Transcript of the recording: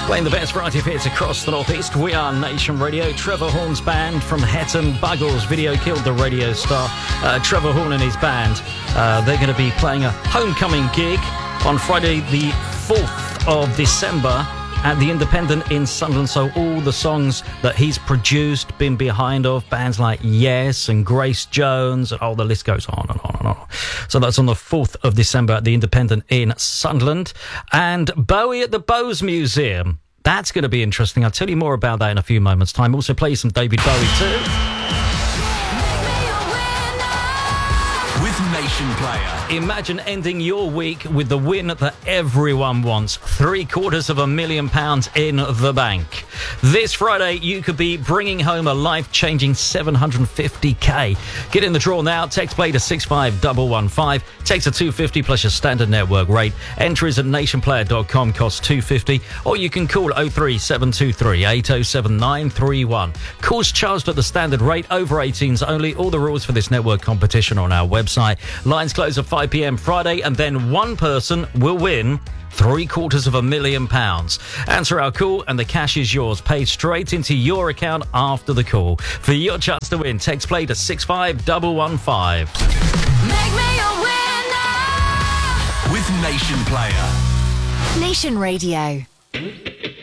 Playing the best variety of hits across the Northeast. We are Nation Radio. Trevor Horn's band from Hetton Buggles. Video killed the radio star. Trevor Horn and his band. They're going to be playing a homecoming gig on Friday the 4th of December at the Independent in Sunderland. So all the songs that he's produced, been behind of, bands like Yes and Grace Jones, and the list goes on and on and on. So that's on the 4th of December at the Independent in Sunderland. And Bowie at the Bose Museum. That's going to be interesting. I'll tell you more about that in a few moments' time. Also play some David Bowie too. Nation Player. Imagine ending your week with the win that everyone wants. £750,000 in the bank. This Friday, you could be bringing home a life-changing $750K. Get in the draw now. Text play to 65115. Text a $250 plus your standard network rate. Entries at nationplayer.com cost $250. Or you can call 03723 807 931. Calls charged at the standard rate. Over 18s only. All the rules for this network competition on our website. Lines close at 5 p.m. Friday, and then one person will win £750,000. Answer our call and the cash is yours, paid straight into your account after the call. For your chance to win, text play to 65115. Make me a winner with Nation Player. Nation Radio.